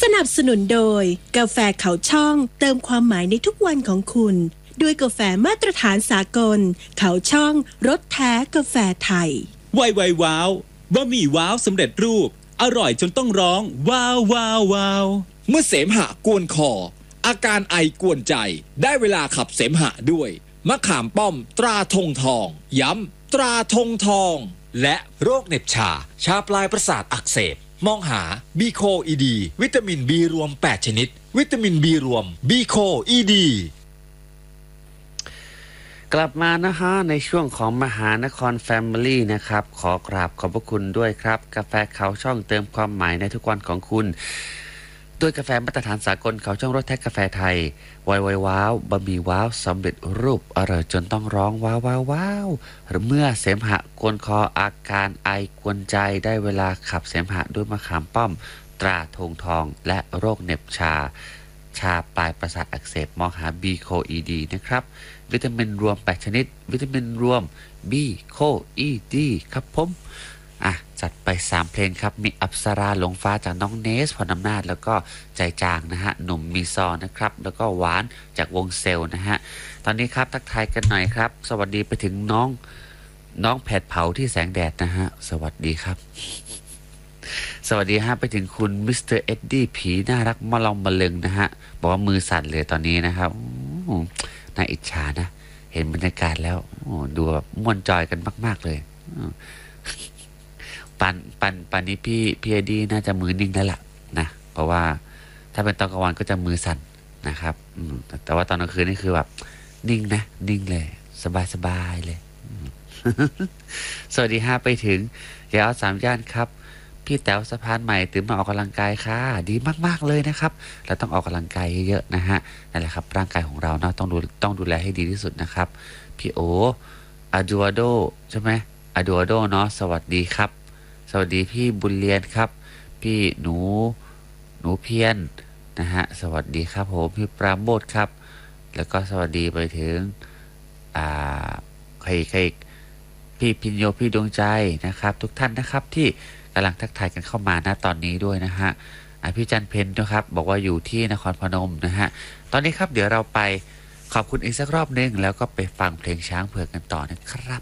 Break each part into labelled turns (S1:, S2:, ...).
S1: นับสนุนโดยกาแฟเขาช่องเติมความหมายในทุกวันของคุณด้วยกาแฟมาตรฐานสากลเขาช่องรสแท้กาแฟไทย
S2: ไวว้าวบะหมี่ว้าวสำเร็จรูปอร่อยจนต้องร้องว้าวว้าวว้าว
S3: เมื่อเสมหะกวนคออาการไอกวนใจได้เวลาขับเสมหะด้วยมะขามป้อมตราธงทองย้ำตราธงทองและโรคเหน็บชาปลายประสาทอักเสบมองหาบีโคอีดีวิตามินบีรวม8ชนิดวิตามินบีรวมบีโคอีดี
S4: กลับมานะฮะในช่วงของมหานครแฟมิลี่นะครับขอกราบขอบพระคุณด้วยครับกาแฟเขาช่องเติมความหมายในทุกวันของคุณด้วยกาแฟมาตรฐานสากลเขาช่องรสแท้กาแฟไทยไวว้าวบะหมี่ว้าวสำเร็จรูปอร่อยจนต้องร้องว้าวว้าวว้าวหรือเมื่อเสมหะกวนคออาการไอกวนใจได้เวลาขับเสมหะด้วยมะขามป้อมตราธงทองและโรคเหน็บชาปลายประสาทอักเสบมองหาบีโคอีดีนะครับวิตามินรวม8ชนิดวิตามินรวมบีโคอีดีครับผมจัดไป3เพลงครับมีอัปสราหลงฟ้าจากน้องเนสพรอำนาจแล้วก็ใจจางนะฮะหนุ่มมีซอนะครับแล้วก็หวานจากวงเซลนะฮะตอนนี้ครับทักทายกันหน่อยครับสวัสดีไปถึงน้องแผดเผาที่แสงแดดนะฮะสวัสดีครับสวัสดีฮะไปถึงคุณมิสเตอร์เอ็ดดี้ผีน่ารักมาลองมาลึงนะฮะบอกว่ามือสั่นเลยตอนนี้นะครับน่าอิจฉานะเห็นบรรยากาศแล้วดูแบบม่วนจอยกันมากๆเลยปันนี้พี่เอ็ดดี้น่าจะมือนิ่งแล้วล่ะนะเพราะว่าถ้าเป็นตอนกลางวันก็จะมือสั่นนะครับแต่ว่าตอนกลางคืนนี่คือแบบนิ่งนะนิ่งเลยสบายเลยสวัสดีฮะไปถึงยาว3 ย่านครับพี่แต๋วสะพานใหม่ตื่นมาออกกำลังกายค่ะดีมากๆเลยนะครับเราต้องออกกำลังกายเยอะๆนะฮะนั่นแหละครับร่างกายของเราเนาะต้องดูแลให้ดีที่สุดนะครับพี่โออาดูอาโดใช่ไหมอาดูอาโดเนาะสวัสดีครับสวัสดีพี่บุญเรียนครับพี่หนูเพียรนะฮะสวัสดีครับผมพี่ปราโมทครับแล้วก็สวัสดีไปถึงใครพี่พิญโยพี่ดวงใจนะครับทุกท่านนะครับที่กำลังทักทายกันเข้ามาณตอนนี้ด้วยนะฮะพี่จันเพนนะครับบอกว่าอยู่ที่นครพนมนะฮะตอนนี้ครับเดี๋ยวเราไปขอบคุณอีกสักรอบนึงแล้วก็ไปฟังเพลงช้างเผือกกันต่อนะครับ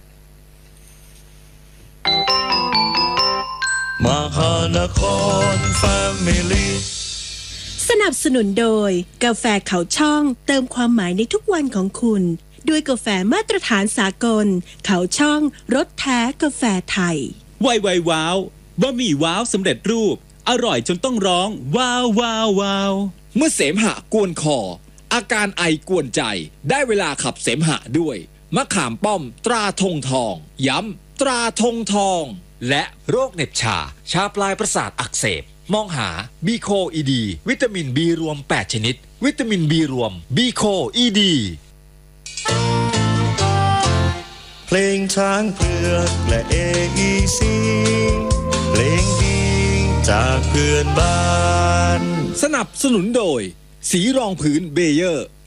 S5: มหานครแฟมิลี่
S1: สนับสนุนโดยกาแฟเขาช่องเติมความหมายในทุกวันของคุณด้วยกาแฟมาตรฐานสากลเขาช่องรสแท้กาแฟไทย
S2: ไวว้าวบะหมี่ว้าวสำเร็จรูปอร่อยจนต้องร้องว้าวว้าวว้าว
S3: เมื่อเสมหะกวนคออาการไอกวนใจได้เวลาขับเสมหะด้วยมะขามป้อมตราธงทองย้ำตราธงทองและโรคเหน็บชาปลายประสาทอักเสบมองหาบีโคอีดีวิตามินบีรวม8ชนิดวิตามินบีรวมบีโคอีดี
S5: เพลงช้างเผือกและAECเพลงดีจากเพื่อนบ้าน
S3: สนับสนุนโดยสีรองพื้นเบเยอร์